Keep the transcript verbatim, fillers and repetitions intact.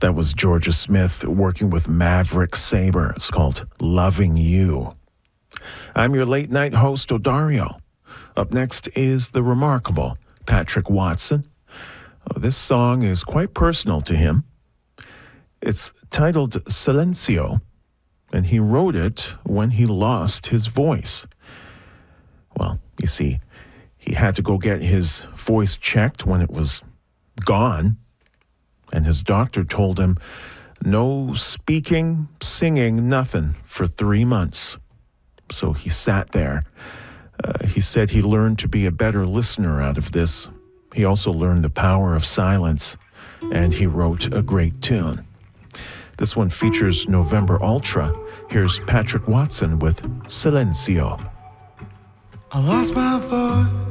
That was Georgia Smith working with Maverick Sabre. It's called Loving You. I'm your late night host, Odario. Up next is the remarkable Patrick Watson. Oh, this song is quite personal to him. It's titled Silencio, and he wrote it when he lost his voice. Well, you see, he had to go get his voice checked when it was gone, and his doctor told him no speaking, singing, nothing for three months. So he sat there. Uh, he said he learned to be a better listener out of this. He also learned the power of silence, and he wrote a great tune. This one features November Ultra. Here's Patrick Watson with Silencio. I lost my voice